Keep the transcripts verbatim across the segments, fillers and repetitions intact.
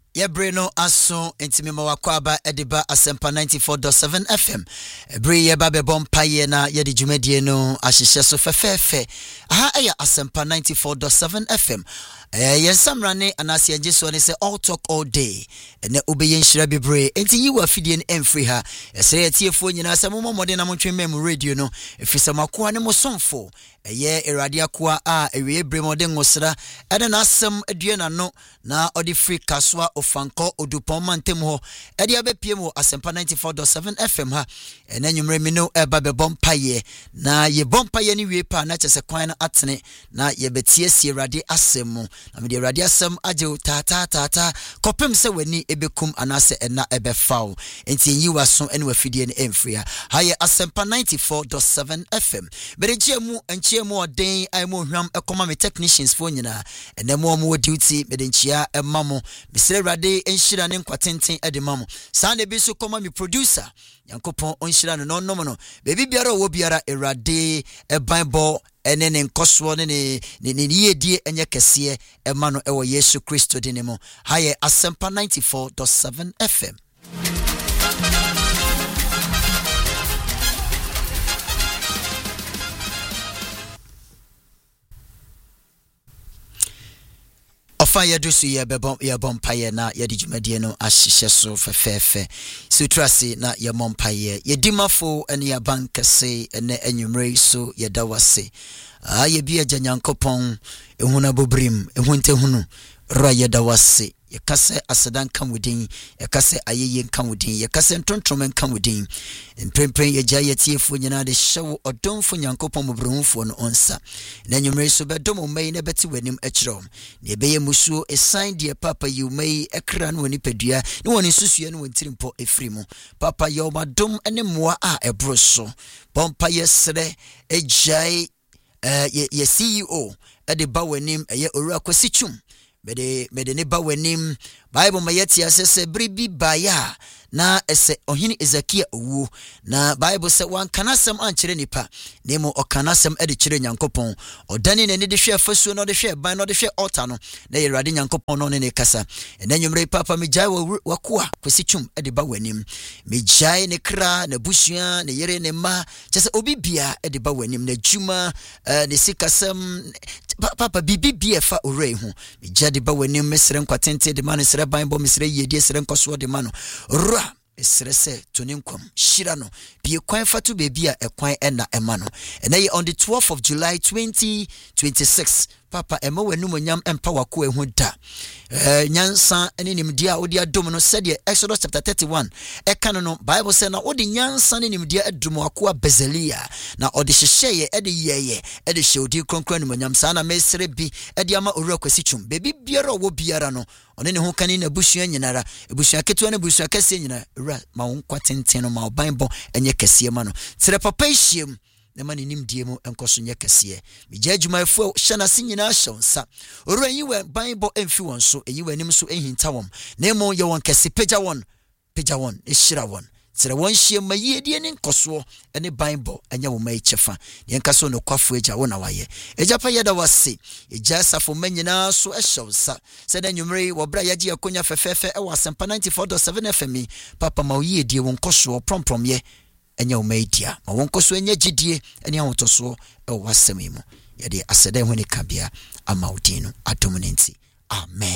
Yebre no aso entimi mawakwaba ediba asempa ninety-four point seven F M. Ebre yeba be bompa ye na ye di dwumadie no ahyehye so fefefe. Aha eya asempa ninety-four point seven F M. Eh yensamrane anase ageso ne se all talk all day. Ene obeye nhira bebre enti yi wa fidie ne emfri ha. Ese etiefo nyina se momo mode na montwe mem radio no. Efisa makoa ne mosomfo. Eye erade akoa a ewe ebre mode ngosra. Ede na asem adue na no na odi free kaswa ofanko odupon mantem ho. Ede abepie mo asempa ninety-four point seven F M ha. Ene nwumre mi no eba be bompaye na ye bompaye ni wie pa na chese kwan na atene na ye betie sie erade asem mu. Na me de erade asem age ta ta ta ta kopem se wani ebekum anase ena ebefaw. Enti yiwa so ene wafidie ne emfria. Ha ye asempa ninety-four point seven F M. Bereje mu enchie mu oden ai mu hwam ekoma me technicians fo nyina. Ene mu mu duty me de nchia emamo. Misre erade enhira ne nkwatenten ede mamo. Sa na bi so koma me producer Yankopon onhira no no no no. Baby biara wo biara erade e Bible ene ne nkoswo ne ne ne yedie enye kese e ma no ewo Yesu Kristo dinimo. Haye asempa ninety-four point seven F M. Ofa yedusu ye bebom ye bompaye na ye djumedie no ahyehye so fefefe sutrasi na ye mompaye ye dimafo ene ya bankase ene enwumre so ye dawase a ye bia janyankopon ehuna bobrim ehunte hunu ra ye dawase ye kase asedan kamudin ye kase ayeye kamudin ye kase ntontrom kamudin emprempren ye gya ye tiefo nyina de hyewo odonfo nyankopon mobrumfo no onsa na nyumre so bedom mai na beti wanim ekrom na ebeye musuo esan de papa yumai ekra no nipadua ne woni susue no wontirimpo efrimu papa yo madom ene moa a ebroso bompa yesre ejai eh ye C E O ede ba wanim eye owura kwasichum Mede mede ne ba wanim Bible mayeti asese bribi baya na ese ohini Ezekia owu na Bible se wan kanasem ankyere nipa nemo okanasem ede kyere nyankopon odani ne ne de hwe afasuo no de hwe ban no de hwe altar no na yerade nyankopon no ne kasa ena nwumre papa mejai wakoa kwesichum ede ba wanim mejai ne kra na busua ne yere ne ma kyese obi bia ede ba wanim na juma ne sikasem papa bibi bia fa ore hu mejai de ba wanim mesre nkwatente de man sre ban bo mesre yedie sre nkoso de mano ra esrese toninkwam shira no bie kwan fatu bebi a ekwan ena ema no ena on the twelfth of July twenty twenty-six papa ema wanum nyam empa wako ehu da eh nyansa ene nimdia odi adom no said Exodus chapter thirty-one e kan no Bible say na odi nyansa ne nimdia adom wako bezelia na odi hyehye ede yeye ede hye odi kronkron no nyam sa na mesre bi ede ama owura kwasichum bebi biara wo biara no one ne ho kan na busua nyinara busua keto na busua kase nyina ra ma won kwatenten no ma obanbo enye kase ma no sere papa hiem na mani nimdie mu enkoso nye kase me gya adwumayefo hyana se nyina hyonsa owura yiwe banbo emfi won so eyiwe nim so ehinta won na emo ye won kase peja won peja won ehira won sere won hie mayedie ne nkoso ene banbo enya wo mai chefa ne enkaso no kwafo eja wona waye eja pa yeda wase eja safo manyina so ehyonsa se da nwumre wo bra yaji akonya fefefe e wasempa ninety-four point seven F M papa ma oyedie won nkoso promprom ye enya wo mai dia ma won nkoso enya gidie ene ahotoso e wasem mu yede aseda hone kabia ama odino adominancy amen.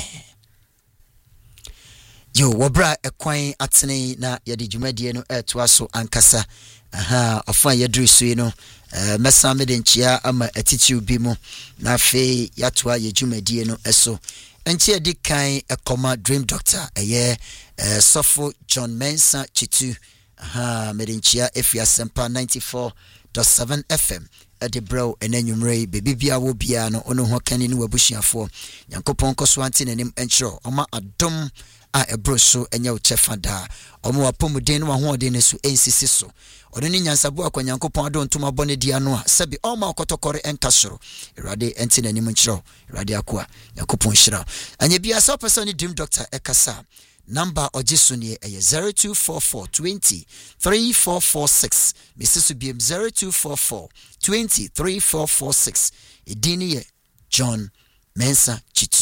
Yo wabra ekwan atene na yede dwumadie no etwa so ankasa aha afa yedru so no eh mesa me de nchia ama attitude bi mu na fe yatoa ye dwumadie no eso enche di kan ekoma dream doctor eye eh sofo John Mensa Chitu aha me de nchia efia sempa ninety-four point seven F M ade bro enanwumre bebi bia wo bia no ono ho kani ni wabusuafo yankopon koso ante nanim enchro oma adom a ebroso enya uchefa da omo apomuden no ho ode ne so ensisi so ono ni nyansabo akwanyankopon adon toma bone dia no a sebi oma okotokore enkasoro erade ente nanim enchro erade akoa yankopon hira anya bia so person dream doctor ekasa number ojisunye eye zero two four four two zero three four four six Missus B M zero two four four two zero three four four six edini ye John Mensa Chitu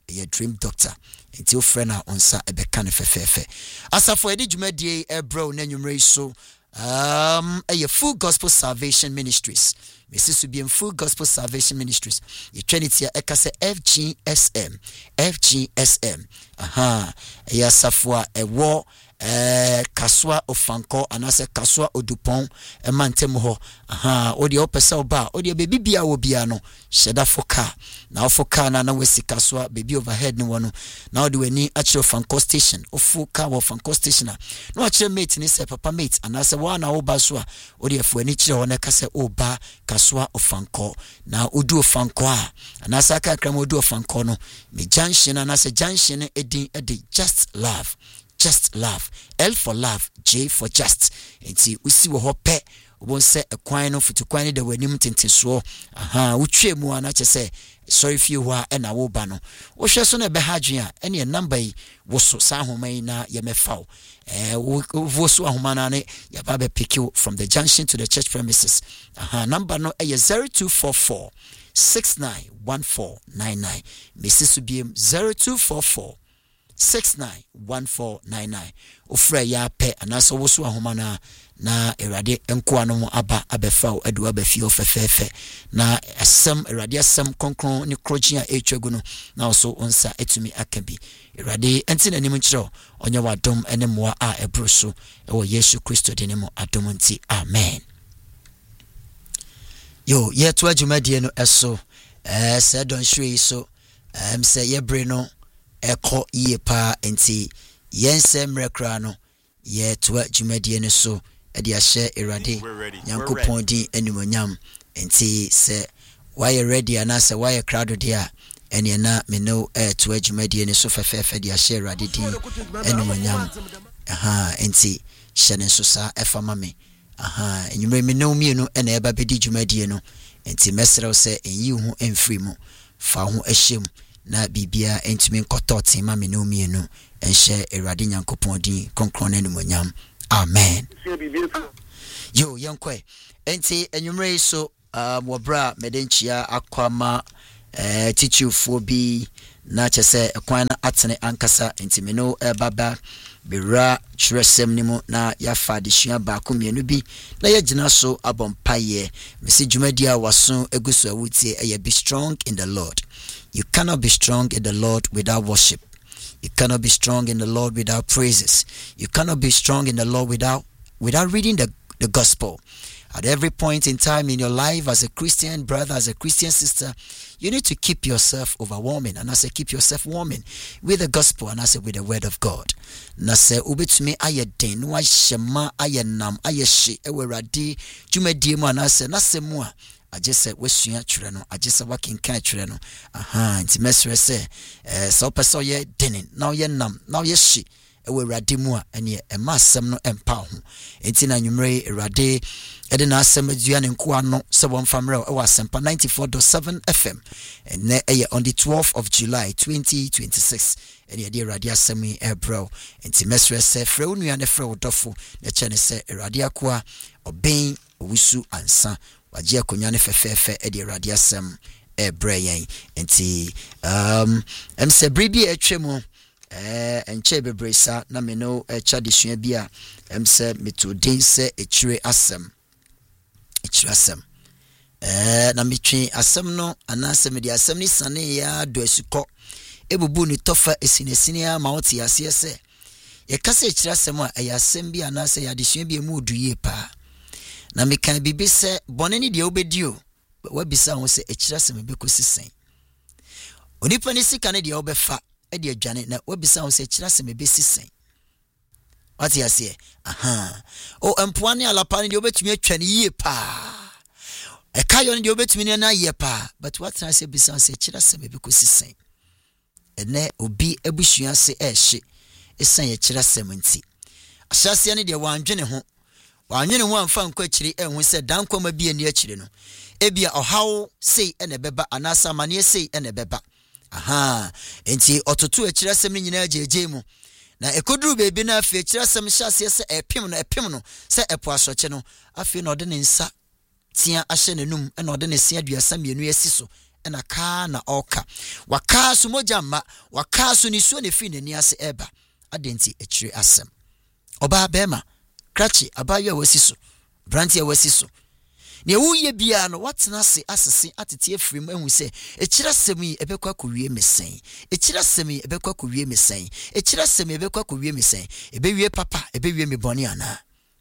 a dream doctor until friend on sa ebe kan fefefe asafo edi dwumadie ebro na nwumre so um a Full Gospel Salvation Ministries Missus Subian Full Gospel Salvation Ministries ye Trinity ekase F G S M F G S M aha ya safwa ewo eh kaswa ofanko anase kaswa odupon e mantem ho aha odi opesa oba odi bebi bia wo bia no sheda foka na foka na na wesi kaswa bebi overhead ni wono na odi weni achiro fanko station ofuka wo fanko station no achiro mate ni se papa mate anase wa na oba so a odi afu ani chire ho na kase oba kaswa ofanko na odu ofanko a anase aka kram odu ofanko no me junction anase junction edin edi just love Just love. L for love, J for just. And see, we see what pe. Won't say a quine of to quine the wenim tintin so. Aha, uche mu anache say. Sorry if you were and a wobano. O shason a behadria, any a number was so sahomena yemefau. Eh, vosu ahumanane, yababe pick you from the junction to the church premises. Aha, number no a zero two four four six nine one four nine nine. Missus Subium zero two four four. six nine one four nine nine ofra ya pe anaso woso ahoma na erade enko ano aba abefa adu abafi ofefefe na asem erade asem konkron ni kroji a etwagu no na so onsa etumi akabi erade enti na nim nkyerɛ onye wadom ene moa a ebro so ewo Yesu Kristo de ne mo adom nti amen. Yo ye to adwumadie no eso eh se don hwe so em se ye bre no eko ye pa enti yensem rekra no ye to adwumadie no so e de ahye erade yankopon din animonyam enti se why ready anasa why crowd dia ene na me no e to adwumadie no so fefefe de ahye erade din animonyam aha enti hyene so sa efama me aha enyumre me no mienu ene eba bedi dwumadie no enti mesrew se enyi hu emfiri mu fa ho ahyem na bibia entumi nkototi ma me no mienu enhye erade nyankopon din konkron na nimonyam amen. Yo yankwe enti enyumre so um wobra medenchia akwama eh tichufo bi na chese ekwan na atene ankasa enti me no baba bera chresem nimu na yafa de hua ba ko mienu bi na yagina so abompaye mesi dwumadi a waso eguso awutie eye be strong in the Lord. You cannot be strong in the Lord without worship. You cannot be strong in the Lord without praises. You cannot be strong in the Lord without without reading the, the gospel. At every point in time in your life as a Christian brother, as a Christian sister, you need to keep yourself overwarming. And I say keep yourself warming with the gospel and I say with the word of God. And I say ubitumi ayeden wa shema ayenam ayeshi eweradi jumedi mu and I say na se mu a I just said wesua twere no I just said wakin kan twere no aha nti mesre say eh so person ye denin now ye nam now ye shi eweradi mu a ene e masem no empa ho enti na nwumre erade ede na asem adua ne nko ano se won famre e wasempa ninety-four point seven F M and na e on the twelfth of July twenty twenty-six ene de erade asem e bro enti mesre say frɛ onua ne frɛ odofo na chene say erade akoa oben owusu ansa waje akonya ne fefefe e de erade asem e bra yen enti um em se bribi atwemu eh enche bebresa na me no echa de sua bia em se metodin se echire asem echire asem eh na metwe asem no anase me de asem ni sane ya do asukọ ebubu ni tofa esinesine ya ma oti ase se ye kase echire asem a ya asem bia anase ya de sua bia mu oduye pa na me kan bibi se bone ni de obedio wa bisa ho se echire asem be kosisen onipa ni sika ne de obefa edi adwane na wabisa wo se kira se mebesi sen wati ase aha o empoane alapa ne de obetumi atwane yie pa e kayo ne de obetumi na yie pa but what I say bisa se kira se mebekosi sen ene obi abusua se ehye esen ye kira se menti ahyase ne de wandwene ho wanwene ho amfa nkwa akiri ehun se dankoma bi ani akiri no ebia ohawo sei ene beba anasa mane sei ene beba aha enti ototo akirasem ni nyina ajeje mu na ekoduru bebi na afi akirasem hyase se epim no epim no se epo asoche no afi no de ne nsa tia ahye nenum na ode ne sia aduasa mienu asi so ena ka na oka waka so moja ma waka so ni so ne fi n'ani ase eba adenti echire asem oba bema krachi abayo awasi so branti awasi so ne wuye bia no watena se asese atete afrim ehu se echira semi ebekwa kowie mesen echira semi ebekwa kowie mesen echira semi ebekwa kowie mesen ebewie papa ebewie me boni ana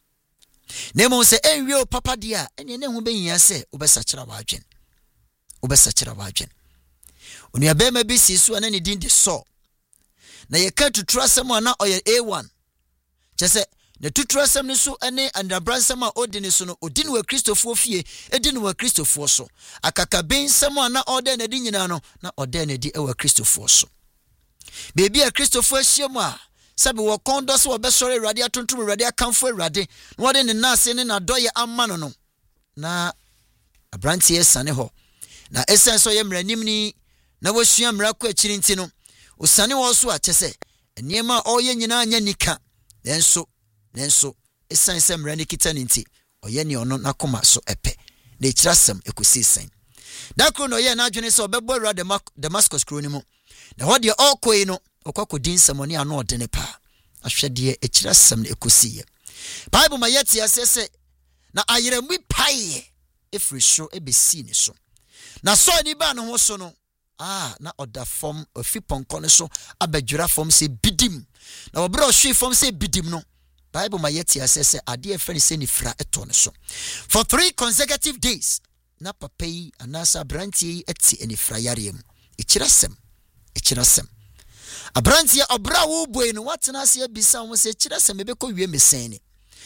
nemo se enwie o papa dia ene ne hu behia se obesachira wadwen obesachira wadwen oni abema bi sisu ana ne din de so na ye ka tutura sem ana oye A one chese ne tutura sem ne so ene andabransem a odine so no odine wa Kristofo fie edine wa Kristofo so akaka ben sem ana ode na di nyina no na ode na di e wa Kristofo so bebi a Kristofo ahiem a sabe wo kondo so obesore Awurade atontom Awurade akamfo Awurade no wode ne nase ne na doye amma no no na abrantie sane ho na essence ye mranim ni na wasua mrako akiri nti no osane wo so a chese eniema oye nyina anya nika nenso nenso essence mrani kitani nti oye ne ono nakoma so epe na ekirasem ekosi sen dakro no ye na adwene se obebo Awurade Damascus kro ni mu na ho de okoi no okwakodin semoni ano odene pa ahwede ekirasem na ekosi ye Bible ma yeti asese na ayeremi paye efri so ebesi ni so na so ni ba no ho so no ah na oda form ofiponko ne so abadwura form se bidim na obro hwe form se bidim no Bible ma yeti asese ade e friend se ni fra eto ne so for three consecutive days na papai anasa branti eti eni fra yarem ekirasem ekirasem abranti obra wo boi no watena ase bisa wo se ekirasem ebekọ wie mesene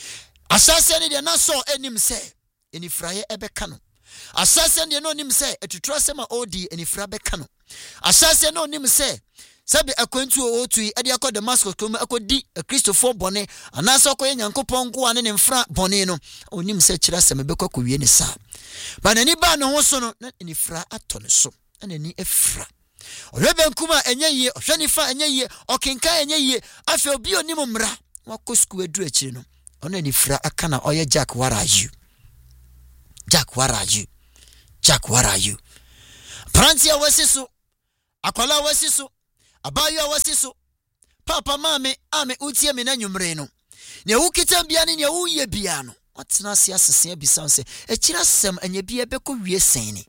asase ne de na so enim se eni fraye ebeka no asase ne no nim se etutrasem a odi eni fra beka no asase no nim se sabe akwantu o otui ade akọ Damascus kom akodi Kristofo bone anasa akọ Nyankopon nko ane ne mfra bone no onim se ekirasem ebekọ ko wie ne sa ba nani ba no ho so no na eni fra ato ne so anani efra Orebe nkuma enye ye ohwanifa enye ye okenka enye ye afi obi onim mra wakosku edu akiri no ona ni fra aka na oye Jack what are you Jack what are you Jack what are you Prantia wasiso akwala wasiso abayo wasiso papa mame ame utie me na nwumre no ne wukita bia ne ne wuye bia no watena ase asese bisa se ekira sem enye bia beko wie sen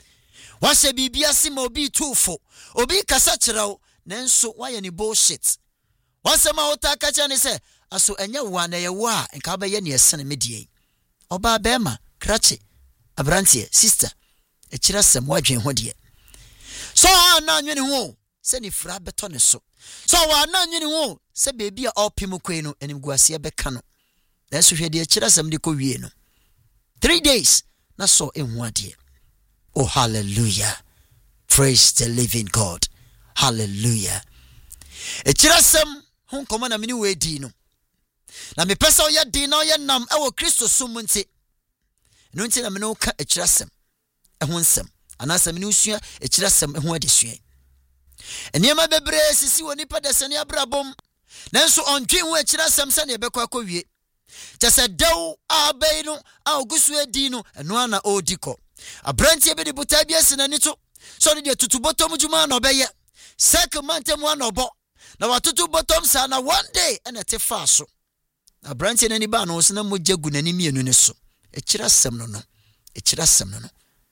wase bibia sima obi tufo obi kasa kirao nenso waye ni bullshit wase ma otaka cha ne se aso enya wa na ye wa nka ba ye ne esene medie oba bema krachi abrantie sister ekira sem wadwen ho de so na anwene ho se ni fra beto ne so so wa na anwene ho se bebia opim kwen no enim guase beka no nenso hwede ekira sem de ko wie no three days na so enhu ade. Oh, hallelujah. Praise the living God. Hallelujah. Echirasem hon koma na mini we di no. Na me pesa o ya di na o ya nam e wo Kristo sum nti. No nti na me no ka echirasem. E ho nsem. Anasa me no sua echirasem e ho adesua. Eniema bebre sisi woni pa desane abrabom. Nanso ondwen ho echirasem se na e bekọ akọwie. Jase dew abei no a ogusu edi no eno ana odiko. Abranti ebe de butabia sinani to so de tutu bottom juma na obeye second month mu na obo na watutu bottom sa na one day na te fa so abranti nani ba no so na mojagu nani mienu ne so ekira sem no no ekira sem no no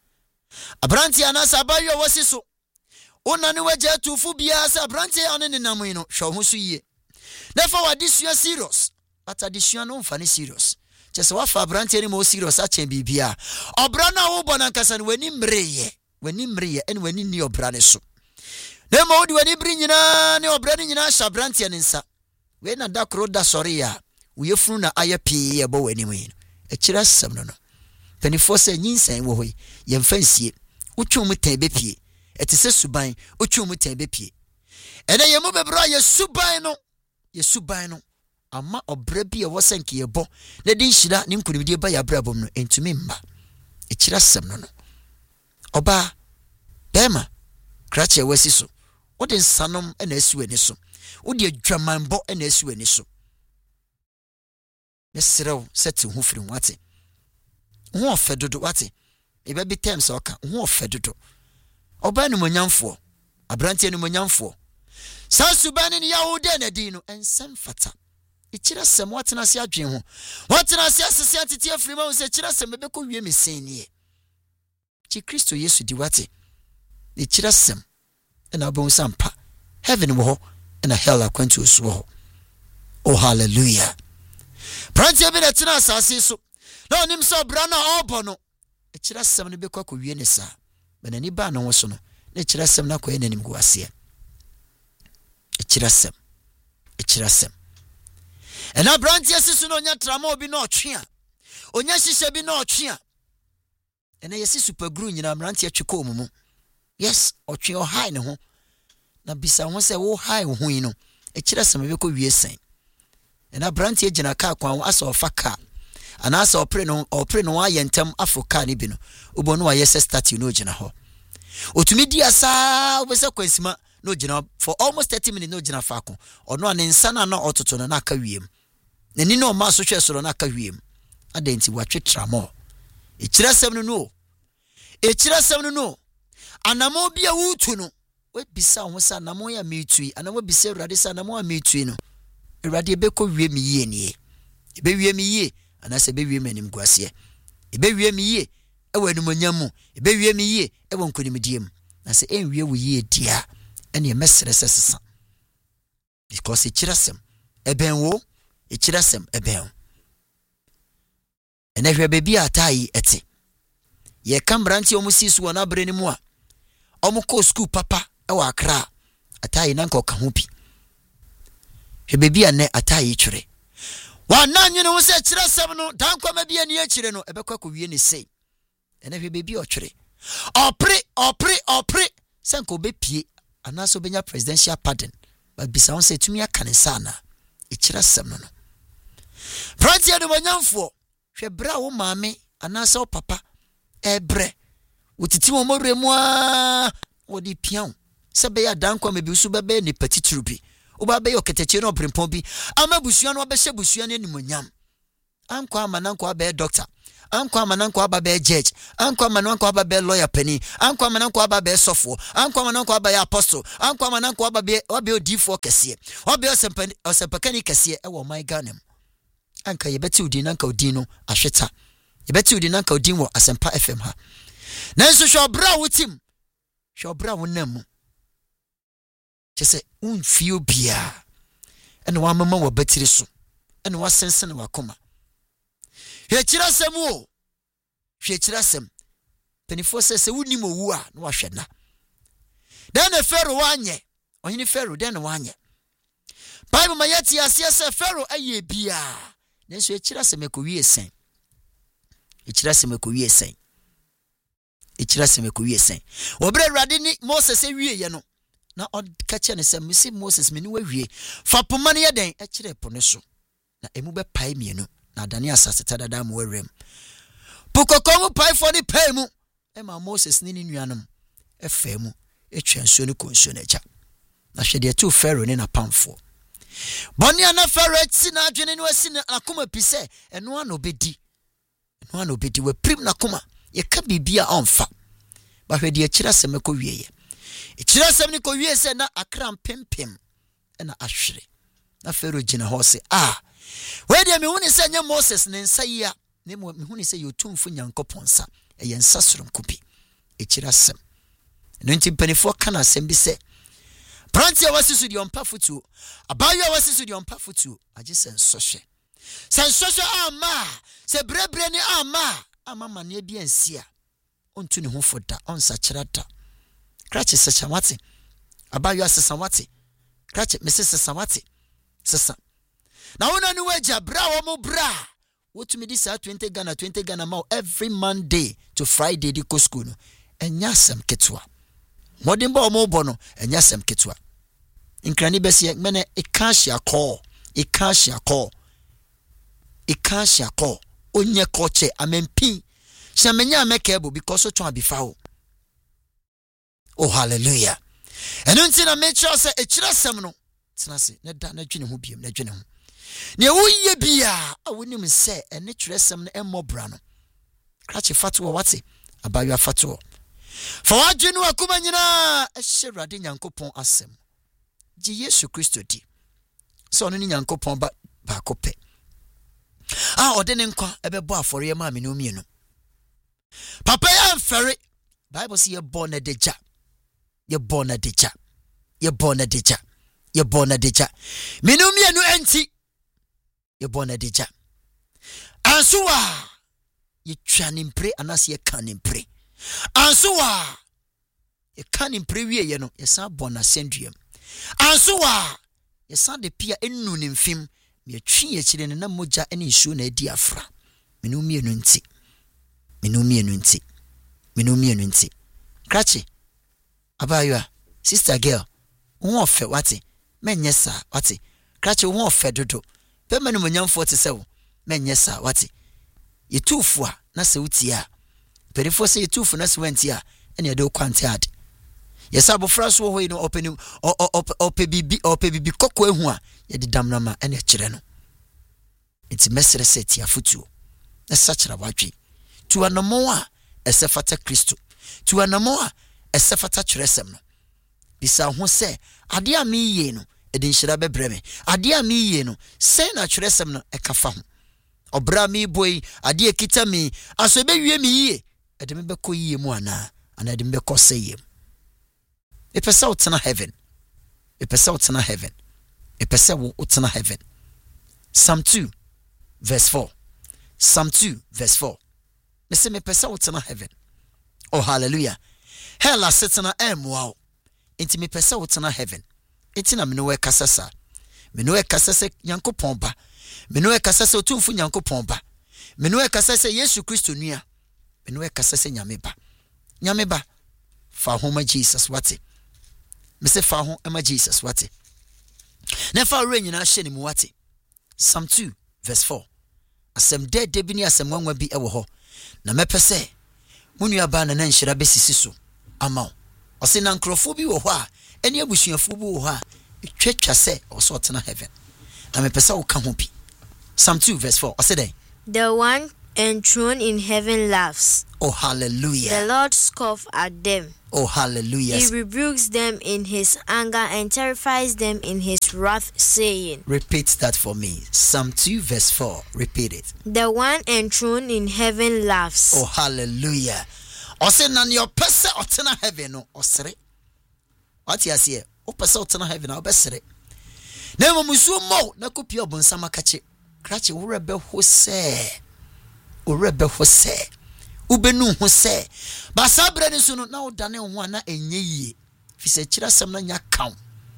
abranti anasa abayo wasi so ona ne waje tufu bia sa abranti ane ne nam no hwo ho so yie na fa wadisua serious but adisua no mfa ne serious chese wafa abranti ni mo serious a chen bibia obra na wo bona nkasa wani mreye wani mreye en wani ni obra ne so na mo di wani bri nyina ne obra ni nyina sha abranti ne nsa we na da kro da sori ya we funu na aya pii e bo wani mu e kira sam no no twenty-four se nyinsan wo hoyi ye mfansie utwum tan be pie etise suban utwum tan be pie ene ye mu bebra ye suban no ye suban no ama obra bi e wosenke ye bo na din hira ne nkunimdie ba ya brabom no entumi mba ekira sem no no oba bema krache wasi so wode nsanom na asiwe so wode adwamanbo na asiwe so mesrew seti hu firi wate hu ofedodo wate e ba bi terms oka hu ofedodo oba ni monyamfo abrante ni monyamfo sa subani ni yahude na di no ensem fata ikira sem watena se adwen ho watena se asese atete afrima wo se kira sem be ko wie mesenie chi Kristo Yesu di wate ikira sem na bon sampa heaven wo ho na hell akwantu osu ho. Oh hallelujah. Pranti bi na tena asase so na onim so bra na obo no ikira sem ne be kwa ko wie ne sa benani ba no wo so no na ikira sem na ko enanim go ase ikira sem ikira sem ena branti asisu no nya trama obi na otwe a onya hihye bi na otwe a ena yesi super glue nyina branti atweko omumu. Yes, otwe o high ne ho na bisa ho se wo high ho yi no ikira sem be ko wie sen ena branti agina ka kwan asa ofa ka ana asa opre no opre no ayentem Africa ne bi no obo no ayese statue no gina ho otumi di asa obese kwansima no gina for almost thirty minutes no gina faako ono ane nsana na ototo no na aka wiem na ni no ma so hwe so na aka wiem adenti watwe tramo ikira sem no no ikira sem no no anamo bia wutu no we bisa ho sa anamo ya metui anamo bisa urade sa anamo ya metui no urade be ko wie mi yie nie ebe wie mi yie anase be wie manim guase ebe wie mi yie ewa numonyam ebe wie mi yie ewa nkonimdiem na se en wie wo yie dia ene mesere sesesa because ikira sem eben wo ikira sem eben ene hwe bebi atai ete ye kambranti omusisu wona breni mu a omuko school papa ewa akra atai nanka okahupi hwe bebi ane atai twere wa nanwene wo se ikira sem no dankwa ma bia ne akire no ebekwa ko wie ne sei ene hwe bebi otwere opre opre opre senko bepie anaso benya presidential pardon but bisa won say tumi aka ne sana ikira sem no no Pranti adu manyamfo hwe bra wo maame anaso wo papa ebre wotiti wo moremu a wodi pian se be ya dankwa me bi su bebe ni petitru bi wo ba be yo keteche no brempon bi ama busua no be hye busua ne nimonyam ankwa amananko abe doctor ankwa amananko ababe judge ankwa amananko ababe lawyer penny ankwa amananko ababe sofo ankwa amananko ababe apostle ankwa amananko ababe obe odifo kese obe osempa osempakani kese e wo my ganem anka yebeti udi nanka udino ahweta yebeti udi nanka udinwo asempa F M ha nanso hwe obra wotim hwe obra wonam chese unfio bia ene wa mama wa batiri so ene wa sense ne wakoma hwe kira sem o hwe kira sem penifo se se wuni mo wu a na wa hwe na den na Pharaoh wanye onye Pharaoh den na wanye Bible mayati asia se Pharaoh aye bia nanso ekira sem ekowie sen ekira sem ekowie sen ekira sem ekowie sen obre Awurade ni Moses ewie ye no na odkache ne sem misi Moses meni wawie fa poma ne yeden ekire po ne so na emu be pai mienu na dani asase tadada mu werem pokokomu pai for ni pai mu e ma Moses ni ni nuanom efa mu etwansuo ne konsuo na echa na hwede tu Pharaoh ne na pamfo boni ana Pharaoh eti na adwene ne wasi na akoma pise eno ana obedi eno ana obedi we prim na koma ye ka bibia onfa ba hwede ekira sem ko wieye ekira sem ni ko wieye se na akram pempem na ahwere na Pharaoh gina ho se ah we dia me huni se nya Moses ne nsa yia ne me huni se yotumfu nyankoponsa e ye nsa soronkopi ekira sem no nti penifo kana sem bi se pranti awasisu di ompa futu abayo awasisu di ompa futu age sen sohwe sen sohwe ama se brebre ni ama ama mane bi ansia ontu ne ho foda onsa kirata krache se chamate abayo asesa wate krache mesese samate sesa na wona ni waja bra wo mo bra wotumi di sa twenty Ghana twenty Ghana ma every Monday to Friday di ko school no enya sem ketwa modin ba mo bo no enya sem ketwa inkrani besi mene e cash ya call e cash ya call e cash ya call onye koche amempi shamenya amekebo because so twa bifa oh hallelujah enu ntina make sure say e kira sem no tina se na da na dwene ho biem na dwene ho ne woyɛ bia awonim se ene kire sem no emmobra no krache fatu wate abayo fatu fa wadwenu akoma nyina ehye Awurade Nyankopɔn asɛm gye Yesu Kristo di so ɔno ni Nyankopɔn ba ba kope ah ɔde ne nkwa ɛbɛbɔ afɔre ma me no mienu papa ya mfɛre Bible say ye born a deja ye born a deja ye born a deja ye born a deja me no mienu enti ye born a deja ansuwa ye twa nimpre anase ye kan nimpre ansuwa ye kan nimpre wie ye no ye san born asenduam ansuwa ye san de pia enu nimfim me twi ye kire ne na moja ene nsuo na adi afra me no mienu nti me no mienu nti me no mienu nti krachi abayua sister girl won ofe wate menye sa wate krachi won ofe dodo pe manu monyamfo te se wo menye sa wate yetufu a na se wuti a perifo se yetufu na se wanti a ene de kwante ade yesa abofra so ho yi no openi ope bibi ope bibi kokko ehu a ye de damnama ene kire no enti mesere seti afutuo na sachira wadwe tu anamo a esefata Kristo tu anamo a esefata kyresem no bisa ho se ade a me yie no edi nhyira bebre me ade a me yie no se na kyresem no ekafa ho obra me boy ade ekita me aso be wie me yie ede me bekọ yie mu ana ana ede me bekọ seyem epesa utena heaven epesa utena heaven epesa wo utena heaven. Psalm two verse four Psalm two verse four me se me pesa utena heaven. Oh hallelujah. Hell asetena em wow enti me pesa utena heaven enti na me no we kasasa me no we kasasa Nyankopɔn ba me no we kasasa otumfu Nyankopɔn ba me no we kasasa Yesu Kristo nua me no we kasasa nyame ba nyame ba fa ho ma Jesus wate me se fa ho ma Jesus wate na fa re nyina hye ne mu wate. Psalm two verse four asem de de bi ni asem wanwa bi ewo ho na mepese munua ba na na nhyira besisi so ama o se na nkrofo bi wo ho a eni abusuafo bi wo ho a twetwa se o so tena heaven na mepese wo ka ho bi. Psalm two verse four o se den the one enthroned in heaven laughs. Oh hallelujah. The Lord scoffs at them. Oh hallelujah. He rebukes them in his anger and terrifies them in his wrath, saying. Repeat that for me. Psalm two verse four. Repeat it. The one enthroned in heaven laughs. Oh hallelujah. Ose na your person otena heaven no osere. What you say? O person otena heaven na obesere. Na musu mo na kopia obonsama kache. Krache wo rebe ho se. Wo rebe ho se. Ubenu ho se basa brani so no na odane ho na enye yie fi se kyerasem na nya kaw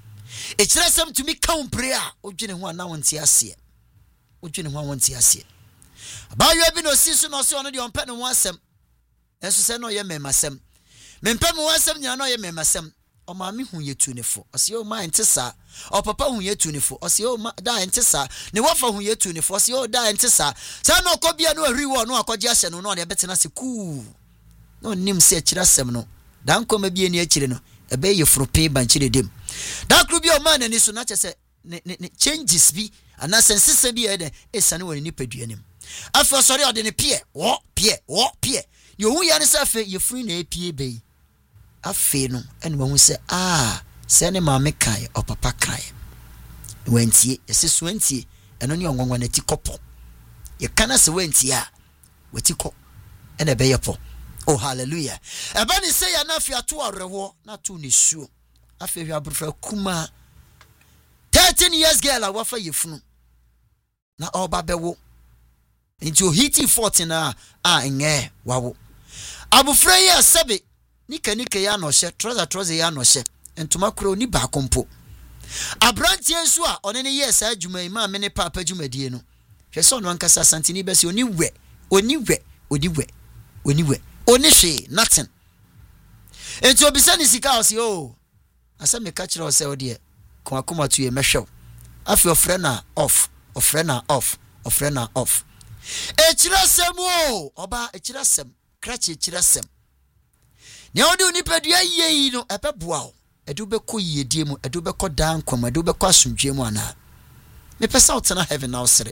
e kyerasem tumi kaw bre a odwene ho na wonti ase odwene ho wonti ase abayo bi no sisu no se ono de onpe ne ho asem enso se no ye memasem mempe me ho asem nya no ye memasem o ma me hu yetu ne fo o se o ma ntesa o papa hu yetu ne fo o se o ma da ntesa ne wafa hu yetu ne fo o se o da ntesa sa no kobia no ahri wo no akogye ahye no no de betena se ku no nim se kyerasem no dan koma bi eni akire no ebe ye frope banchire dem da kru bi o ma nani so na chese ne changes bi ana sensese bi ede esane woni ni paduanim afa sori ode ne pie wo pie wo pie yo hu ya ne se afa ye free na epie bei afe no ene wo se ah se ne maame kai o papa kai wentie ese so wentie eno ne ongonwa na ti kopo ye kana se wentie a wati ko ene be ye po. Oh hallelujah. Eba ni se ya na afi ato arewo na to ne suo afi hwa brofra kuma thirteen years girl a wafa yefunu na oba bewo nti o hiti fourteen a a nge wawo abofra ya sebe nika nika ya no hye trouser trouser ya no hye entuma kro ni ba kompo abrantie nso a one ne yes adwuma ima me ne papa dwumadie no hwe so no ankasa santini bese oni we oni we odi we oni we oni hwe nothing enti obisa ni sika o se o asa me ka kire o se o de ko akoma tu ye mehwew afi ofre na off ofre na off ofre na off e kire sem o oba e kire sem krachi e kire sem ne odi onipadua yeyi no ebeboa o edu be ko yedie mu edu be ko dan kwam edu be ko asomdwe mu ana me pesa utena heaven na osere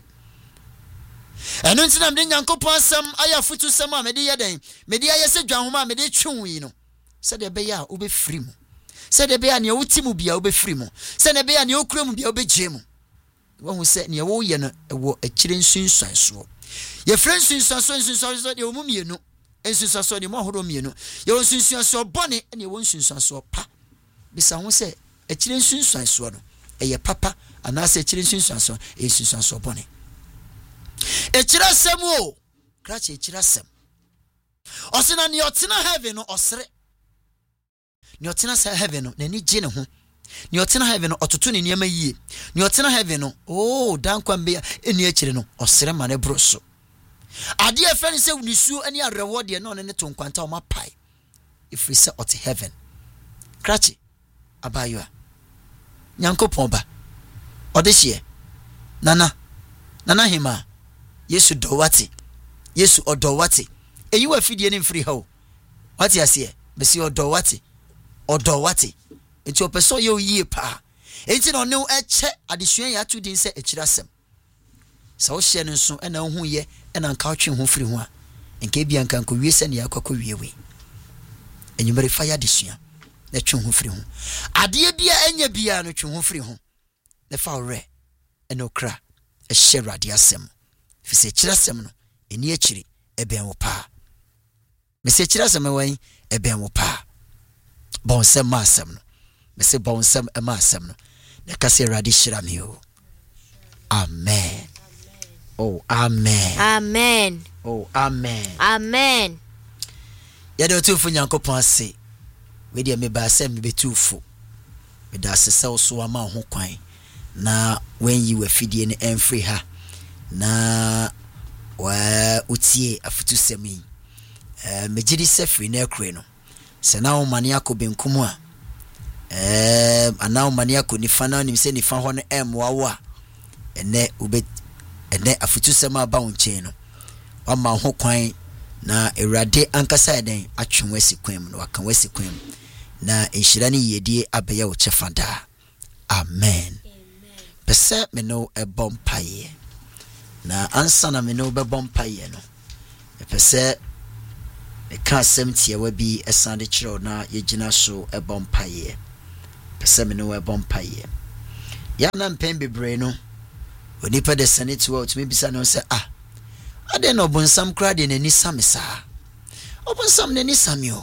eno ntina mde Nyankopɔn asem aya futu sem a mede yeden mede ayese dwanhoma mede twunwi no said the bear ube free. Said the bear near Utimu be ube free. Said the bear near Okrum be ube jim. One who said near Woyan a chilling soon so. Your friends in Sasson that your mummy no, and since I saw the Mohomino, your since you saw bonnet and your own since I saw pa. Besides, one said a chilling soon so. A your papa, and I said chilling soon so, a since I saw bonnet. A chirasem wo, cratch a chirasem. Osina niotina heaven or sre. Niotina sa heaven, nani jino. Niotina heaven or tutuni near me ye. Niotina heaven, oh, down quambia in your chino or seremane broso. A dear friend said, when you sue any reward, you're not in it to quanta my pie. If we say at heaven, cratchy, abayua. Nyanko pomba. Or this year, Nana, Nana hima. Yesu dowati. Yesu odowati. E you are feeding free ho. What you say? Besi odowati. Odowati. Enti opeso yo ye pa. Enti no no eche adesua ya to din se echirasem. Sa o hye nso e na hu ye e na nka otwe ho free ho a. Enka bia nka nko wie se ne yakwa wie we. Enyumere fire adesua. Na twe ho free ho. Ade bia enya bia no twe ho free ho. Na fa ore. E no kra. E hye rade asem. Fise chirasem no eni akiri eben wo pa. Me se chirasem wan eben wo pa. Bon sem ma asem no. Me se bon sem e ma asem no. Na ka se rade hira me o. Amen. Oh amen. Amen. Oh amen. Amen. Ya do tu fu Nyankopon ase. We dia me ba asem me betufu. Me da se se so ama ho kwan. Na when you were feeding en free ha. Na wa utie afutu semi eh mejidi sefri na ekure no se na wo mane akobe nkumu a eh ana wo mane akoni fa na nim se ni fa ho no em wawo a ene ube ene afutu sema ba wonche no wa ma ho kwan na ewrade ankasa eden atwe wasi kwem no waka wasi kwem na enhira ne yedie abeya wo chefada. Amen. Pese me no e bompaye na ansa na me no be bompaye no pese e ka semtie wa bi esande kiro na yegina so e bompaye pese me no e bompaye ya na mpem bebre no onipa de sanity wo to me bisa no se ah ade no bonsam kra de nani samisa obonsam nani samio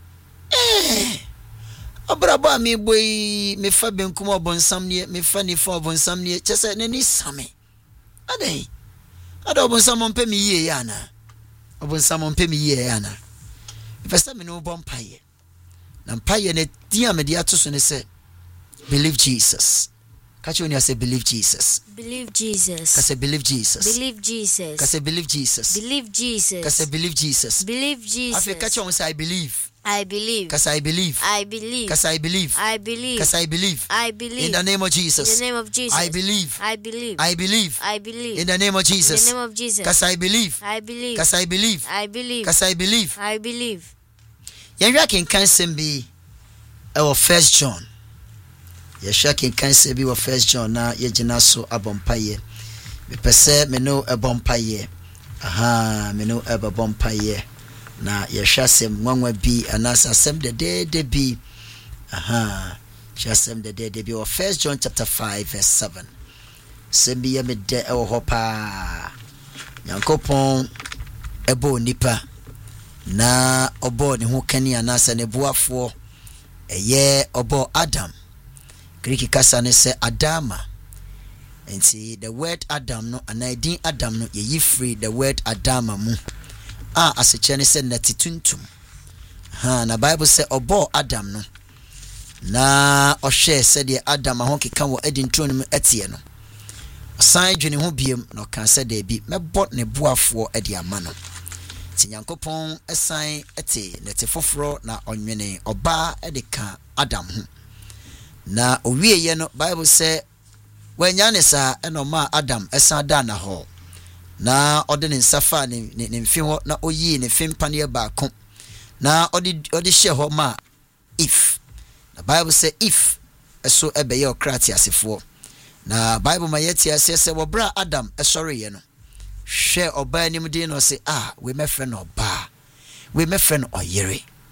eh obraba mi boy me fa benkum obonsam ne me fa ni fa obonsam ne chese nani same ade ade obonsam mpe mi ye yana obonsam mpe mi ye yana pese me no bompaye na mpaye ne dia me dia to so ne se believe Jesus. Catch when you say believe Jesus. Believe Jesus. Cause I believe Jesus. Believe Jesus. Cause I believe Jesus. Believe Jesus. Cause I believe Jesus. Believe Jesus. I catch on say I believe. I believe. Cause I believe. I believe. Cause I believe. I believe. Cause I believe. I believe. In the name of Jesus. In the name of Jesus. I believe. I believe. I believe. I believe. In the name of Jesus. In the name of Jesus. Cause I believe. I believe. Cause I believe. I believe. Cause I believe. I believe. Yenwa ken kan sembi our First John. Yeshua ken kan sembi our First John na yegina so abompaye. Me pese me no abompaye. Aha, me no abompaye. Na yeshua sem nwanwa bi anasa sem de de de bi. Aha. Yeshua sem de de de bi our First John chapter five verse seven. Sembi ya me de e ho pa. Yankopon ebo nipa na obo ne ho kani anasa ne boafo eye obo Adam. Greek kasa ne se Adama. And see the word Adam no anadin Adam no ye free the word Adama mu. Ah asechene se natituntum. Ha na Bible say obo Adam no. Na ohwe se de Adam ho keka wo edintro no etie no. Osan dwene ho biem no kan se de bi mebot ne boafo ede ama no. Tinyankopon esan ete nete foforo na onwene oba edeka Adam hu na owie ye no Bible say wanyane sa enoma Adam esan da na ho na ode ne nsafa ne ne mfi ho na oyi ne fimpa ne ba ko na ode ode hye ho ma if the Bible say if eso ebe ye okrati asefo na Bible ma yeti ase se wo bra Adam esori ye no hwe oba anim din no say ah we me friend oba we me friend oyere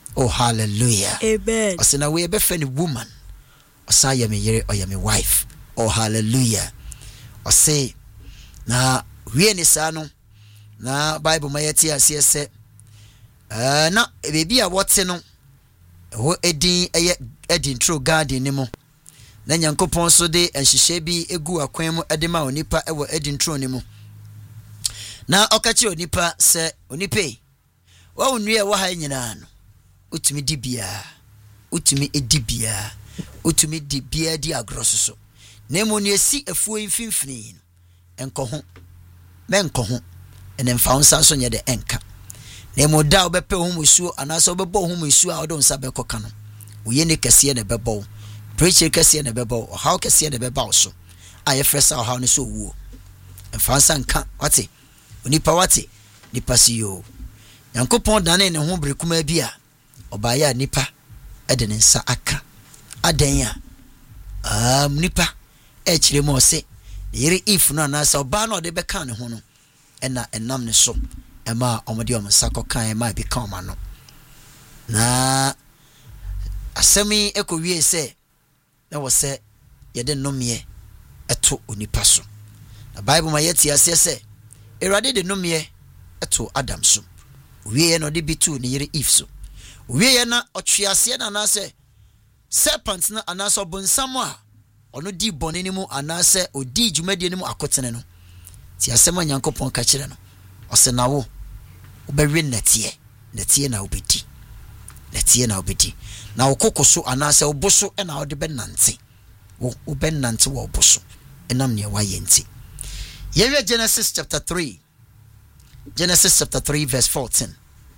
Oh, hallelujah. Amen. Ɔsɛ na we be friend woman. Ɔsa yɛ me yere ɔyɛ me wife. Oh, hallelujah. Ɔsɛ na we ni sa no na Bible ma yɛte aseɛ sɛ eh na baby a wɔte no ho edin ɛyɛ edin true garden ni mo. Na Nyankopɔn so de nhyehyɛ bi egu akwan mu edema onipa ɛwɔ edin true ni mo. Na ɔkachi onipa sɛ onipa wa onua ɛwɔ ha nyinaa no utumi di bia utumi edi bia utumi di bia di agrososo na mo ne esi afuo mfimfini enko ho menko ho ene mfa unsa so nye de enka na mo da obepe ho musuo anasa obebo ho musuo a odon sa bekoka no uye ne kase ne bebo preacher kase ne bebo how kase ne beba so aye fresa how ne so wuo mfa unsa nka wate onipa wate nipa siyo Nyankopɔn dane ne ho brekuma bi a ɔbaaya nipa ɛde ne nsa aka adan a um nipa ɛkyire mo se yere if no na sa ɔba na ɔde bɛka ne ho no ɛna ɛnam ne so ɛma ɔmode ɔm nsa kɔkan ɛma bi ka ɔma no na asɛmi ɛkɔwie sɛ na wɔ sɛ yɛde nnomie ɛto onipa so na Bible ma yɛte aseɛ sɛ Awurade de nnomie ɛto Adam so we no de bitu ne yere if so we na otwease na na se serpent na anasa bonsam a ono di bone ni mu anasa odi dwumade ni mu akotene no ti asema Nyankopɔn ka kire no ɔse na wo obɛwe natie natie na obedi natie na obedi na wokokoso anasa oboso na wo de benante wo obenante wo oboso enam ne wa yenti yewe Genesis chapter three Genesis chapter three verse fourteen.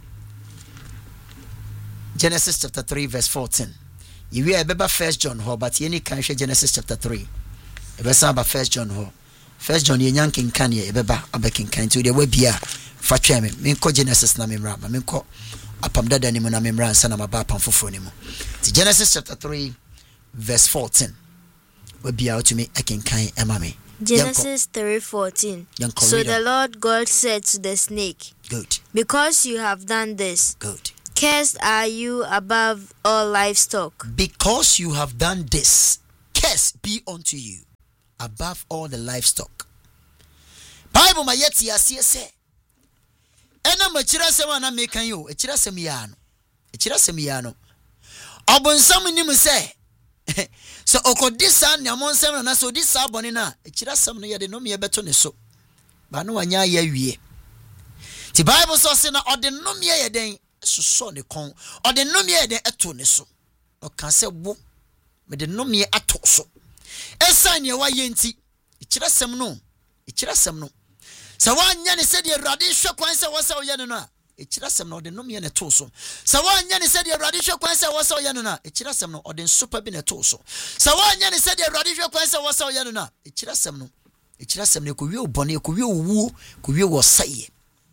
Genesis chapter three verse fourteen. You will be First John ho, but you need can Genesis chapter three. Ebe sa ba First John ho. First John ye nyankin kan ye ebe ba abekin kan to the webia fa twa me. Me ko Genesis na memra, ma me ko apam dada ni mu na memra ansa na maba apam foforo ni mu. Genesis chapter three verse fourteen. Webia to me akin kan ema me. Genesis three fourteen. So the Lord God said to the snake, Good. Because you have done this, Good. Cursed are you above all livestock. Because you have done this, cursed be unto you above all the livestock. Bible ma yeti asie se. Ena machira sema na mekan yo, echira sem ya no. Echira sem ya no. Obonsam nim se. So okodisa ne amonsem na so disa bone na echira sem no ye de no me beto ne so. Ba no wanya ya wie. Ti Bible so se na ode no me ye den so so ne kon. Ode no me ye den eto ne so. O kan se wo me de no me ato so. Esan ye wa yenti. Echira sem no. Echira sem no. Sa wanya ne se de Awurade hwe kwan se wo se wo ye no na. Echira sem no ode no me ne to so. Sa wanya ne se de Awurade hwe kwan se wo se wo ye no na. Echira sem no ode super bi ne to so. Sa wanya ne se de Awurade hwe kwan se wo se wo ye no na. Echira sem no. Echira sem ne ko wi obone ko wi owu ko wi wo saye.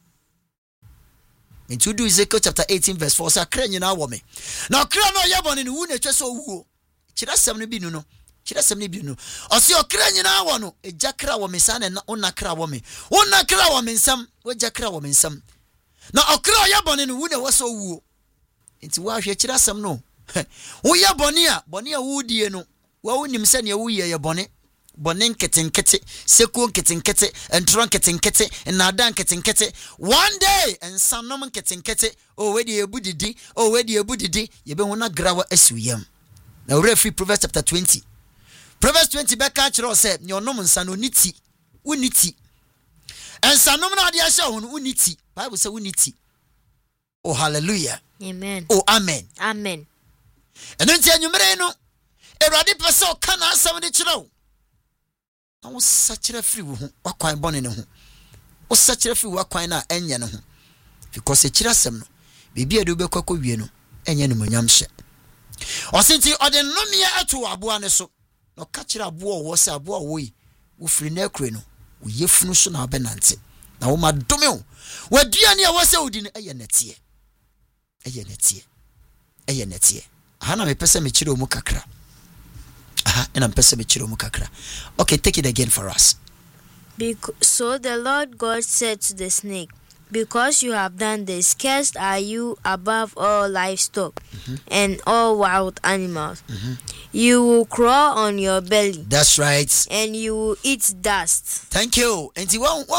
Into do Ezekiel chapter eighteen verse four say kra nyina wo me. Na kra no ye bone ne wu na twa so owu. Echira sem no bi nu no. Echira sem no bi nu. O se o kra nyina wo no, eja kra wo me sa na ona kra wo me. Ona kra wo me nsam, wo ja kra wo me nsam. Na okra ye bone ne wu na wo so owu. Enti wa hwe echira sem no. Wo ye bone a, bone a wo die no. Wa wonim se ne wo ye ye bone. Bone nketenkete, sekuo nketenkete, entro nketenkete, nada nketenkete. One day, ensanom nketenkete, o we di ebudidi, o we di ebudidi, ye be wona grawa asuyam. Na we read Proverbs chapter twenty. Proverbs twenty be ka kire o se, ne onom nsa no niti, uniti. Ensanom na ade ahye ho no uniti. Bible say uniti. Oh hallelujah. Amen. Oh amen. Amen. Eno nti anwumere no, Awurade pese o ka na asam de kire o. Na wo sachira free wo ho wakwan bone ne ho wo sachira free wakwan na enye ne ho because e kira sem no bibia de obekwa wie no enye ne monyam hye o senti ode nomia ato aboa ne so no ka kira aboa wo se aboa wo yi wo free na akure no wo yefunu so na obenante na wo madome wo waduane a wo se odi no eye netie eye netie eye netie aha na me pese me kire o mu kakra. Aha, and I'm pesa bichiro mukakra. Okay, take it again for us. Bec- so the Lord God said to the snake, Because you have done this, cursed are you above all livestock mm-hmm. and all wild animals. Mm-hmm. You will crawl on your belly. That's right. And you will eat dust. Thank you. And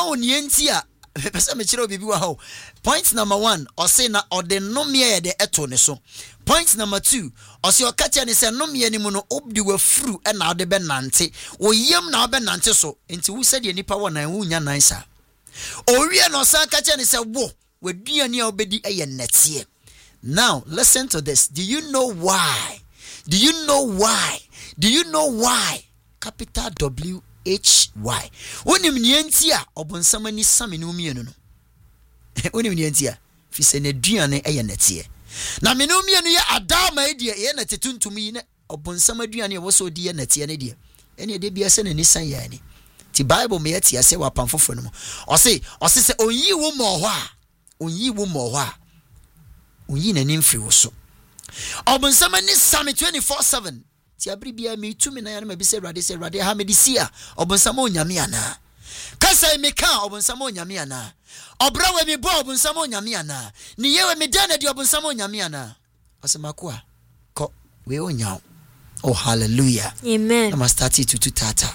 point number one, or say na or the no me de eto ne so. Point number two, or say o kacha ne say no me ni mu no obdi wa fru e na de be nante. O yem na be nante so. Enti wo said ye nipa wo na wo nya nan sa. Owie no san kacha ne say wo waduani a obedi eye netie. Now, listen to this. Do you know why? Do you know why? Do you know why? Capital W H Y. Wonim nienti a obonsama ni same no mienu no. Wonim nienti a fi se ne duane eye netie. Na me no mienu ye adama e die ye na tetuntumi ne obonsama duane wo so die netie ne die. Ene de bia se ne nisan ya ni. Ti Bible me yati ase wa pamfofo no mo. O se o se se onyi wo mo ho a. Onyi wo mo ho a. Onyi na nimfri wo so. Obonsama ni same twenty-four seven. Ti abri bia me tumi na ya na me bi se rade se rade ha me di sia. Obonsama onyame ana. Kasa me ka obonsama onyame ana. Obra we me bo obonsama onyame ana. Ni ye we me dana di obonsama onyame ana. Osema a ko we onyaw. Oh hallelujah. Amen. I'm starting to to tata.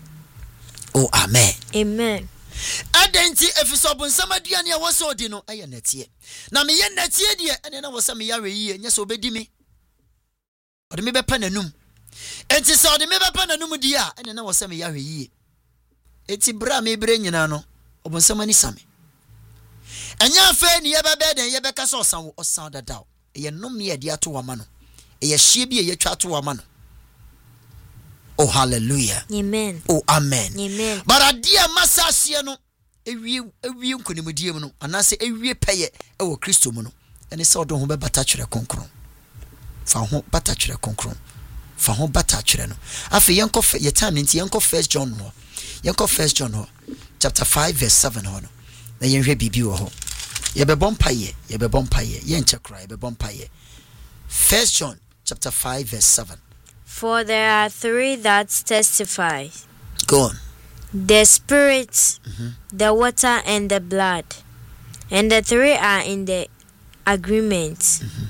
Oh amen. Amen. Adenti efiso obonsama duane a woso di no aye netie. Na me ye netie die ene na wosa me yawe yie nya so obedi me. Ode me bepa nanum. Enti so ode me bepa nanum di a ene na wosa me yawe yie. Eti bra me bre nyina no obonsama ni same. Enya fa ni ye bebe den ye beka so osan wo osan dadaw. Ye nom ye de ato wama no. Ye hye bi ye twa ato wama no. Oh hallelujah. Amen. Oh amen. Amen. But adia masase no ewie ewie nkonimdie mu no anase ewie peye e wo Kristo mu no ene se odo ho be bata twere konkron fa ho bata twere konkron fa ho bata twere no afi yenko ye time nti yenko first John ho yenko first John ho chapter five verse seven ho no na yenhwe bibi wo ho ye be bompaye ye be bompaye ye nche kra ye be bompaye first John chapter five verse seven. For there are three that testify. Go on. The spirit, mm-hmm. the water, and the blood. And the three are in the agreement. Mm-hmm.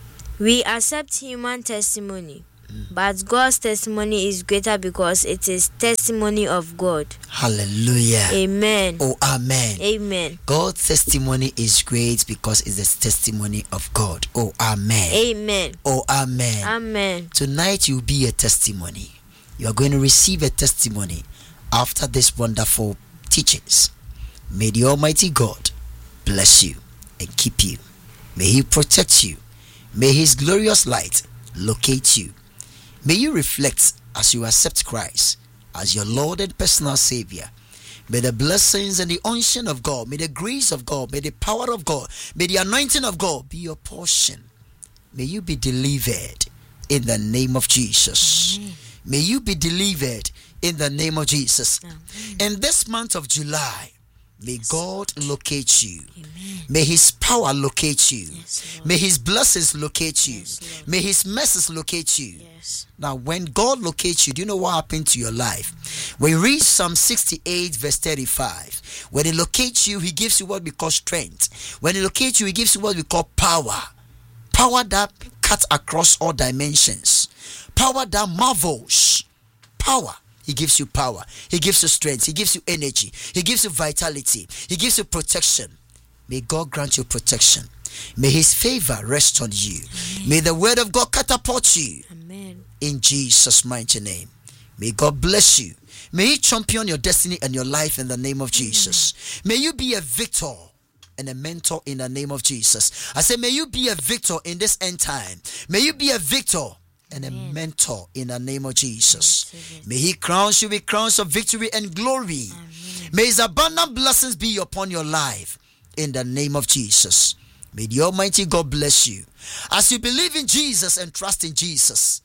We accept human testimony, mm-hmm. but God's testimony is greater because it is testimony of God. Hallelujah. Amen. Oh, amen. Amen. God's testimony is great because it's the testimony of God. Oh, amen. Amen. Oh, amen. Amen. Tonight you'll be a testimony. You are going to receive a testimony after this wonderful teachings. May the Almighty God bless you and keep you. May He protect you. May His glorious light locate you. May you reflect as you accept Christ as your Lord and personal Savior. May the blessings and the unction of God, may the grace of God, may the power of God, may the anointing of God be your portion. May you be delivered in the name of Jesus. Amen. May you be delivered in the name of Jesus. Amen. In this month of July, may God locate you. Amen. May His power locate you. Yes, may His blessings locate you. Yes, may His mercies locate you. Yes. Now, when God locates you, do you know what happened to your life? When you read Psalm sixty-eight, verse thirty-five, when He locates you, He gives you what we call strength. When He locates you, He gives you what we call power. Power that cuts across all dimensions. Power that marvels. Power. He gives you power. He gives you strength. He gives you energy. He gives you vitality. He gives you protection. May God grant you protection. May His favor rest on you. Amen. May the word of God catapult you. Amen. In Jesus' mighty name. May God bless you. May He champion your destiny and your life in the name of Jesus. Amen. May you be a victor and a mentor in the name of Jesus. I say, may you be a victor in this end time. May you be a victor and Amen. A mentor in the name of Jesus. Amen. May He crown you with crowns of victory and glory. Amen. May His abundant blessings be upon your life in the name of Jesus. May the Almighty God bless you. As you believe in Jesus and trust in Jesus,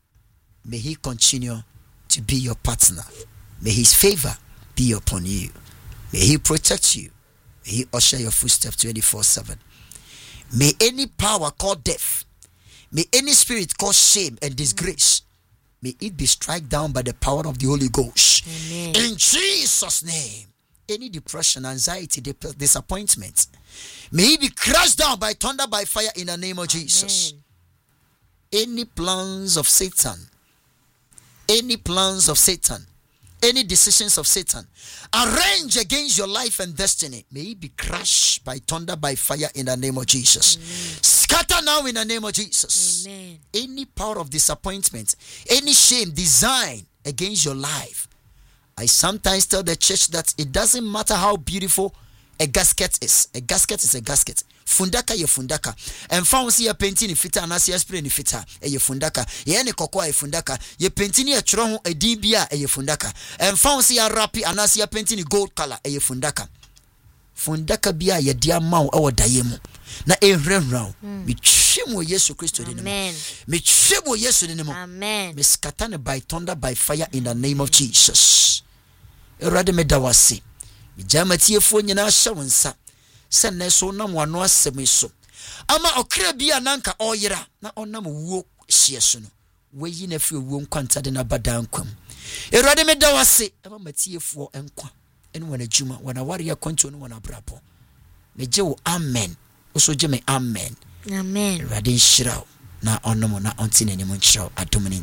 may He continue to be your partner. May His favor be upon you. May He protect you. May He usher your footsteps twenty-four seven. May any power called death, may any spirit called shame and disgrace, may it be struck down by the power of the Holy Ghost. Amen. In Jesus' name, any depression, anxiety, dip- disappointment, may it be crushed down by thunder, by fire in the name of Amen. Jesus. Any plans of Satan, any plans of Satan, any decisions of Satan arranged against your life and destiny, may it be crushed by thunder, by fire in the name of Jesus. Amen. Scatter now in the name of Jesus. Amen. Any power of disappointment, any shame designed against your life. I sometimes tell the church that it doesn't matter how beautiful a gasket is. A gasket is a gasket. Fundaka ye fundaka. And found see a painting in fita and as ye spray in fita, a ye fundaka. Ye ne cocoa a fundaka. Ye painting a tron a dibia a ye fundaka. And found see a rapi and as ye painting in gold color a ye fundaka. Fundaka bia ye dear mau our diemo. Na e round. Me chimo Yesu Christo dinamo. Me chimo Yesu dinamo. Amen. Me scatane by thunder, by fire in the name of Jesus. Erade me dawasi. Me jamatie fo nyina hye wonsa. Se ne so nam wano asem so. Ama okra bia nanka oyera na onam wuo hye so no. Weyi na fi wuo nkwanta de na badan kwam. Erade me dawasi. Ama matie fo enkwa. Enu wana juma wana wari kwanto no wana brapo. Me je wo amen. Oso je me amen. Amen. Erade nhyira na onom na onti na nemu nhyira adomini.